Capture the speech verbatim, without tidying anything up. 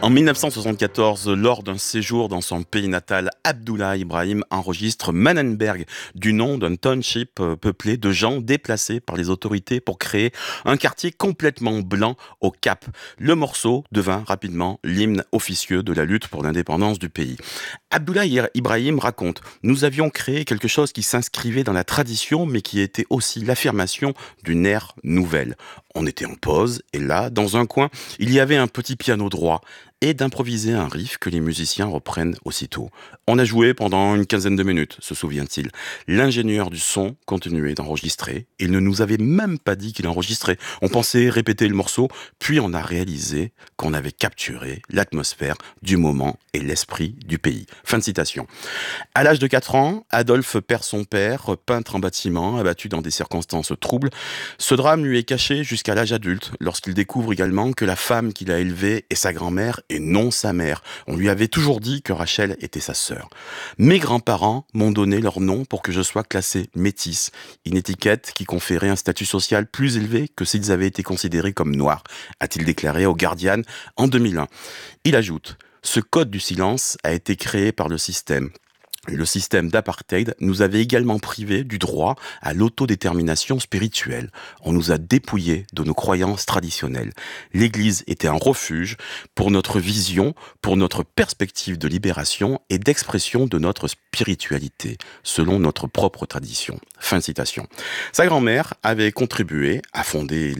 En mille neuf cent soixante-quatorze, lors d'un séjour dans son pays natal, Abdullah Ibrahim enregistre Mannenberg, du nom d'un township euh, peuplé de gens déplacés par les autorités pour créer un quartier complètement blanc au Cap. Le morceau devint rapidement l'hymne officieux de la lutte pour l'indépendance du pays. Abdullah Ibrahim raconte: nous avions créé quelque chose qui s'inscrivait dans la tradition, mais qui était aussi l'affirmation d'une ère nouvelle. On était en pause, et là, dans un coin, il y avait un petit piano droit, et d'improviser un riff que les musiciens reprennent aussitôt. On a joué pendant une quinzaine de minutes, se souvient-il. L'ingénieur du son continuait d'enregistrer. Il ne nous avait même pas dit qu'il enregistrait. On pensait répéter le morceau, puis on a réalisé qu'on avait capturé l'atmosphère du moment et l'esprit du pays. Fin de citation. À l'âge de quatre ans, Adolphe perd son père, peintre en bâtiment, abattu dans des circonstances troubles. Ce drame lui est caché jusqu'à l'âge adulte, lorsqu'il découvre également que la femme qu'il a élevée est sa grand-mère et non sa mère. On lui avait toujours dit que Rachel était sa sœur. Mes grands-parents m'ont donné leur nom pour que je sois classé métisse, une étiquette qui conférait un statut social plus élevé que s'ils avaient été considérés comme noirs, a-t-il déclaré au Guardian en deux mille un. Il ajoute: ce code du silence a été créé par le système. Le système d'apartheid nous avait également privés du droit à l'autodétermination spirituelle. On nous a dépouillés de nos croyances traditionnelles. L'Église était un refuge pour notre vision, pour notre perspective de libération et d'expression de notre spiritualité, selon notre propre tradition. Fin de citation. Sa grand-mère avait contribué à fonder